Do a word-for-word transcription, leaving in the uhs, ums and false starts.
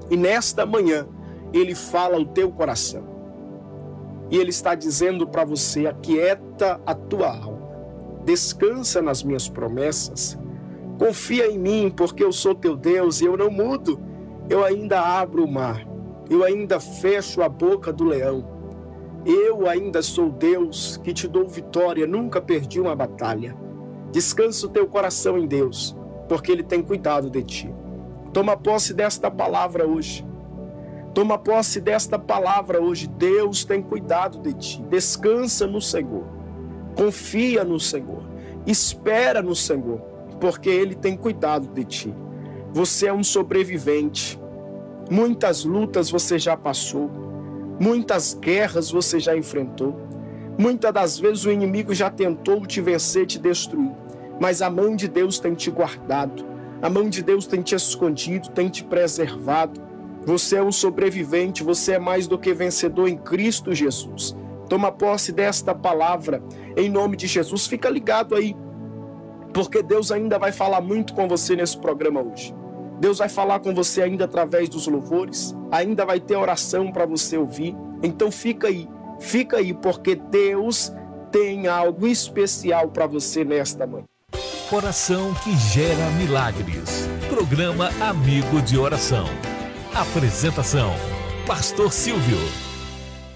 E nesta manhã, Ele fala ao teu coração. E Ele está dizendo para você: aquieta a tua alma, descansa nas minhas promessas, confia em mim, porque eu sou teu Deus e eu não mudo. Eu ainda abro o mar, eu ainda fecho a boca do leão. Eu ainda sou Deus que te dou vitória, nunca perdi uma batalha. Descansa o teu coração em Deus, porque Ele tem cuidado de ti. Toma posse desta palavra hoje. Toma posse desta palavra hoje. Deus tem cuidado de ti. Descansa no Senhor. Confia no Senhor. Espera no Senhor, porque Ele tem cuidado de ti. Você é um sobrevivente. Muitas lutas você já passou. Muitas guerras você já enfrentou. Muitas das vezes o inimigo já tentou te vencer, te destruir. Mas a mão de Deus tem te guardado. A mão de Deus tem te escondido, tem te preservado. Você é um sobrevivente, você é mais do que vencedor em Cristo Jesus. Toma posse desta palavra em nome de Jesus. Fica ligado aí, porque Deus ainda vai falar muito com você nesse programa hoje. Deus vai falar com você ainda através dos louvores, ainda vai ter oração para você ouvir. Então fica aí, fica aí, porque Deus tem algo especial para você nesta manhã. Oração que gera milagres. Programa Amigo de Oração. Apresentação: Pastor Silvio.